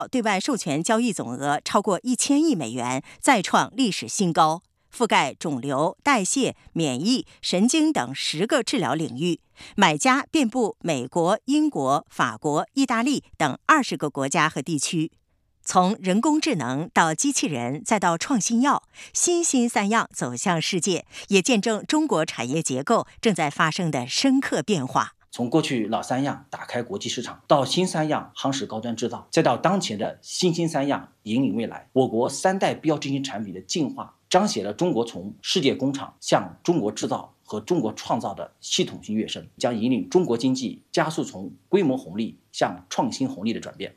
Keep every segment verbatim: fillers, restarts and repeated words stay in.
对外授权交易总额超过一千亿美元，再创历史新高，覆盖肿瘤、代谢、免疫、神经等十个治疗领域。买家遍布美国、英国、法国、意大利等二十个国家和地区。从人工智能到机器人，再到创新药，新新三样走向世界，也见证中国产业结构正在发生的深刻变化。 从过去老三样打开国际市场，到新三样夯实高端制造，再到当前的新兴三样引领未来，我国三代标志性产品的进化，彰显了中国从世界工厂向中国制造和中国创造的系统性跃升，将引领中国经济加速从规模红利向创新红利的转变。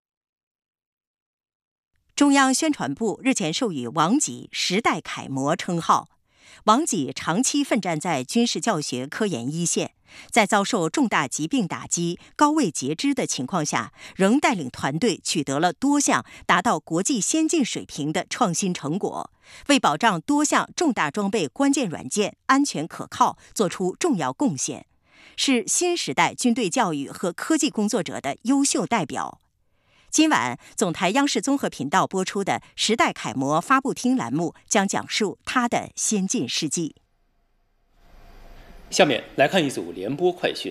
中央宣传部日前授予王给时代楷模称号。王给长期奋战在军事教学科研一线，在遭受重大疾病打击、高位截肢的情况下，仍带领团队取得了多项达到国际先进水平的创新成果，为保障多项重大装备关键软件安全可靠做出重要贡献，是新时代军队教育和科技工作者的优秀代表。今晚，总台央视综合频道播出的《时代楷模》发布厅栏目将讲述他的先进事迹。 下面来看一组联播快讯。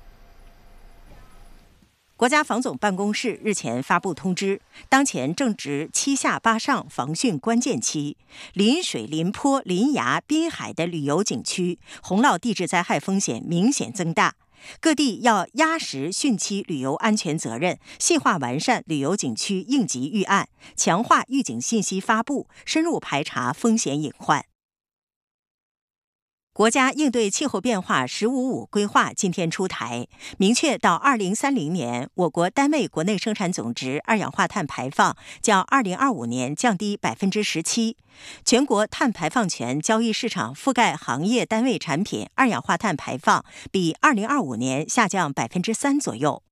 国家防总办公室日前发布通知，当前正值七下八上防汛关键期，临水、临坡、临崖、滨海的旅游景区洪涝地质灾害风险明显增大。各地要压实汛期旅游安全责任，细化完善旅游景区应急预案，强化预警信息发布，深入排查风险隐患。国家应对气候变化“十五五”规划今天出台，明确到二零三零年，我国单位国内生产总值二氧化碳排放较二零二五年降低百分之十七，全国碳排放权交易市场覆盖行业单位产品二氧化碳排放比二零二五年下降百分之三左右。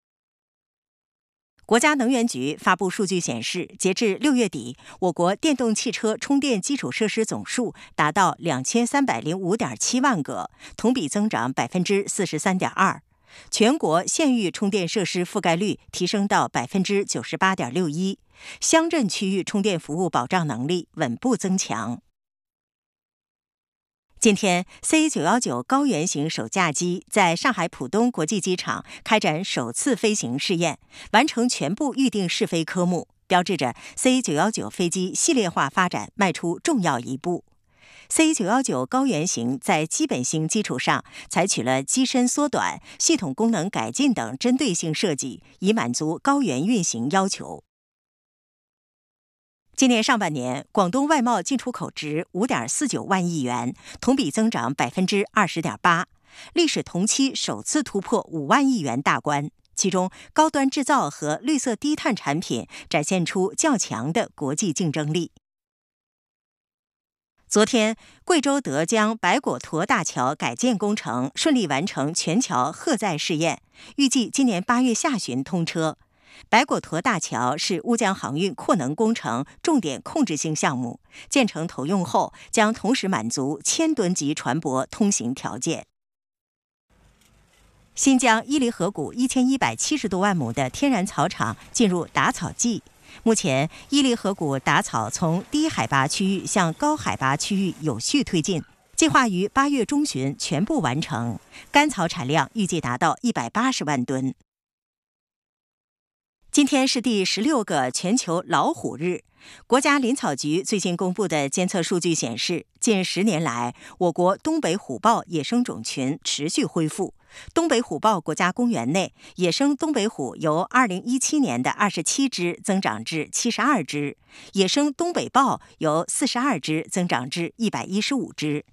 国家能源局发布数据显示，截至六月底，我国电动汽车充电基础设施总数达到两千三百零五点七万个，同比增长百分之四十三点二。全国县域充电设施覆盖率提升到百分之九十八点六一，乡镇区域充电服务保障能力稳步增强。今天 C 九一九 高原型首架机在上海浦东国际机场开展首次飞行试验，完成全部预定试飞科目，标志着 C 九一九 飞机系列化发展迈出重要一步。C 九一九 高原型在基本型基础上采取了机身缩短、系统功能改进等针对性设计，以满足高原运行要求。今年上半年，广东外贸进出口值五点四九万亿元，同比增长百分之二十点八，历史同期首次突破五万亿元大关。其中，高端制造和绿色低碳产品展现出较强的国际竞争力。昨天，贵州德江白果沱大桥改建工程顺利完成全桥荷载试验，预计今年八月下旬通车。白果沱大桥是乌江航运扩能工程重点控制性项目，建成投用后将同时满足千吨级船舶通行条件。新疆伊犁河谷一千一百七十多万亩的天然草场进入打草季，目前伊犁河谷打草从低海拔区域向高海拔区域有序推进，计划于八月中旬全部完成，干草产量预计达到一百八十万吨。今天是第十六个全球老虎日。国家林草局最新公布的监测数据显示，近十年来，我国东北虎豹野生种群持续恢复。东北虎豹国家公园内，野生东北虎由二零一七年的二十七只增长至七十二只，野生东北豹由四十二只增长至一百一十五只。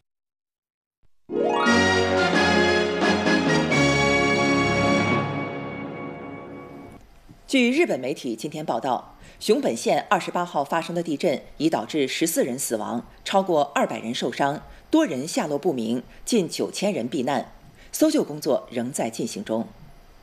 据日本媒体今天报道，熊本县二十八号发生的地震已导致十四人死亡，超过二百人受伤，多人下落不明，近九千人避难，搜救工作仍在进行中。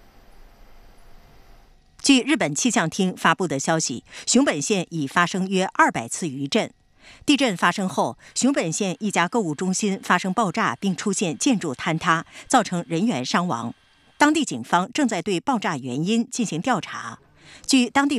据日本气象厅发布的消息，熊本县已发生约二百次余震。地震发生后，熊本县一家购物中心发生爆炸，并出现建筑坍塌，造成人员伤亡。当地警方正在对爆炸原因进行调查。据当地